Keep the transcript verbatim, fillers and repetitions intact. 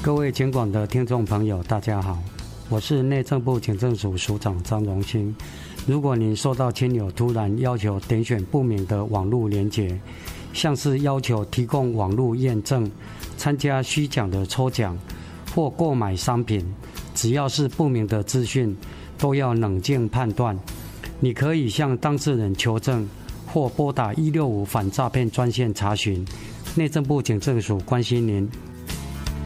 各位警广的听众朋友，大家好，我是内政部警政署署长张荣兴。如果您收到亲友突然要求点选不明的网络连结，像是要求提供网络验证、参加虚假的抽奖或购买商品，只要是不明的资讯，都要冷静判断。你可以向当事人求证，或拨打一六五反诈骗专线查询。内政部警政署关心您。